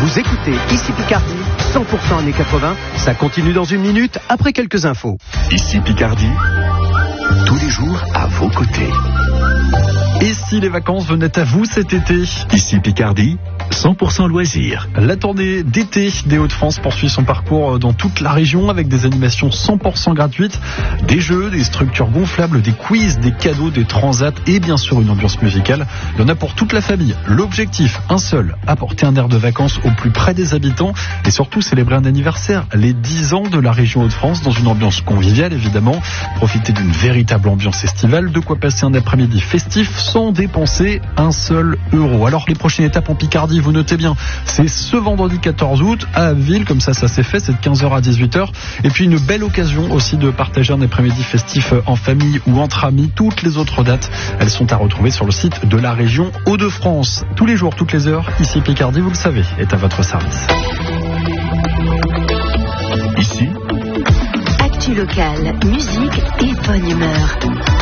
Vous écoutez Ici Picardie, 100% années 80. Ça continue dans une minute après quelques infos. Ici Picardie, tous les jours à vos côtés. Et si les vacances venaient à vous cet été? Ici Picardie, 100% loisirs. La tournée d'été des Hauts-de-France poursuit son parcours dans toute la région avec des animations 100% gratuites, des jeux, des structures gonflables, des quiz, des cadeaux, des transats et bien sûr une ambiance musicale. Il y en a pour toute la famille. L'objectif, un seul, apporter un air de vacances au plus près des habitants et surtout célébrer un anniversaire, les 10 ans de la région Hauts-de-France dans une ambiance conviviale évidemment. Profiter d'une véritable ambiance estivale, de quoi passer un après-midi festif sans dépenser un seul euro. Alors les prochaines étapes en Picardie, vous notez bien, c'est ce vendredi 14 août à Abbeville, comme ça s'est fait, c'est de 15h à 18h. Et puis une belle occasion aussi de partager un après-midi festif en famille ou entre amis. Toutes les autres dates, elles sont à retrouver sur le site de la région Hauts-de-France. Tous les jours, toutes les heures, Ici Picardie, vous le savez, est à votre service. Ici, Actu locale, musique et bonne humeur.